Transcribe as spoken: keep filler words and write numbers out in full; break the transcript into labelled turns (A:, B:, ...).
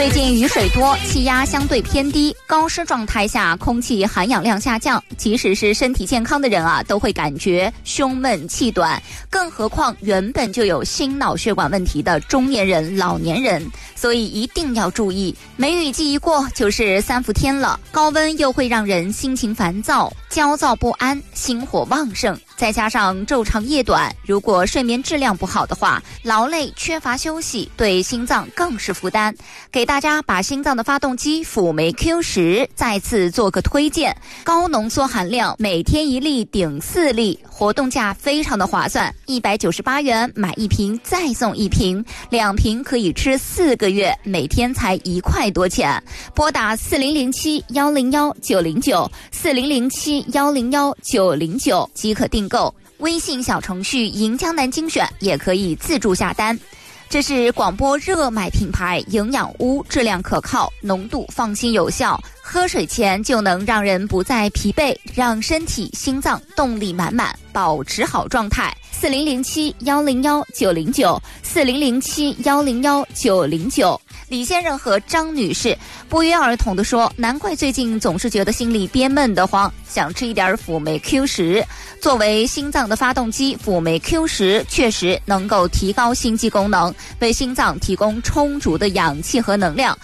A: 最近雨水多，气压相对偏低，高湿状态下空气含氧量下降，即使是身体健康的人啊，都会感觉胸闷气短，更何况原本就有心脑血管问题的中年人、老年人，所以一定要注意。梅雨季一过就是三伏天了，高温又会让人心情烦躁、焦躁不安、心火旺盛，再加上昼长夜短，如果睡眠质量不好的话，劳累缺乏休息，对心脏更是负担。给大家把心脏的发动机辅酶 Q 十 再次做个推荐，高浓缩含量，每天一粒顶四粒，活动价非常的划算，一百九十八元买一瓶再送一瓶，两瓶可以吃四个月，每天才一块多钱。拨打四零零七幺零幺九零九四零零七幺零幺九零九即可订购，微信小程序银江南精选也可以自助下单。这是广播热买品牌营养屋，质量可靠，浓度放心有效，喝水前就能让人不再疲惫，让身体心脏动力满满，保持好状态。四零零七幺零幺九零九四零零七幺零幺九零九。李先生和张女士不约而同地说，难怪最近总是觉得心里憋闷得慌，想吃一点辅酶 Q 十。作为心脏的发动机，辅酶 Q 十确实能够提高心肌功能，为心脏提供充足的氧气和能量，